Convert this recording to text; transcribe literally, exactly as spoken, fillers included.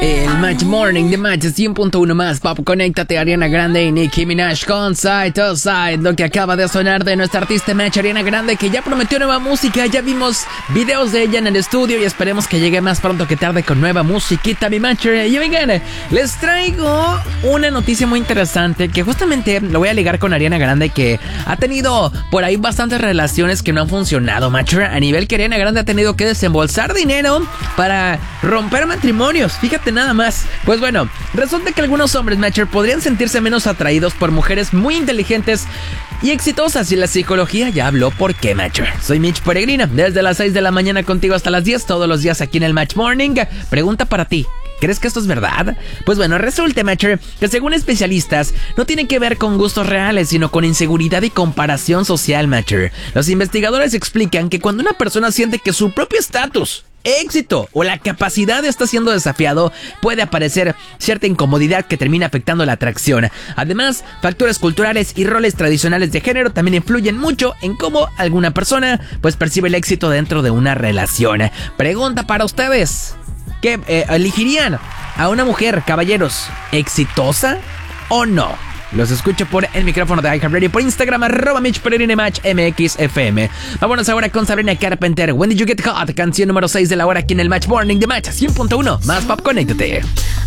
El Match Morning de Match cien punto uno más Pop. Conéctate. Ariana Grande y Nicki Minaj con Side to Side. Lo que acaba de sonar de nuestra artista Match, Ariana Grande, que ya prometió nueva música. Ya vimos videos de ella en el estudio y esperemos que llegue más pronto que tarde con nueva musiquita, mi Match. Y oigan, les traigo una noticia muy interesante que justamente lo voy a ligar con Ariana Grande, que ha tenido por ahí bastantes relaciones que no han funcionado, Match. A nivel que Ariana Grande ha tenido que desembolsar dinero para romper matrimonios. Fíjate nada más. Pues bueno, resulta que algunos hombres, Matcher, podrían sentirse menos atraídos por mujeres muy inteligentes y exitosas, y la psicología ya habló por qué, Matcher. Soy Mitch Peregrina, desde las seis de la mañana contigo hasta las diez, todos los días aquí en el Match Morning. Pregunta para ti: ¿crees que esto es verdad? Pues bueno, resulta, Matcher, que según especialistas, no tiene que ver con gustos reales, sino con inseguridad y comparación social, Matcher. Los investigadores explican que cuando una persona siente que su propio estatus, éxito o la capacidad está siendo desafiado, puede aparecer cierta incomodidad que termina afectando la atracción. Además, factores culturales y roles tradicionales de género también influyen mucho en cómo alguna persona pues percibe el éxito dentro de una relación. Pregunta para ustedes: ¿qué eh, elegirían a una mujer, caballeros, exitosa o no? Los escucho por el micrófono de iHeartRadio, por Instagram, arroba Mitch Peregrina Match M X F M. Vámonos ahora con Sabrina Carpenter, When Did You Get Hot, canción número seis de la hora aquí en el Match Morning de Match cien punto uno más Pop. Conéctate.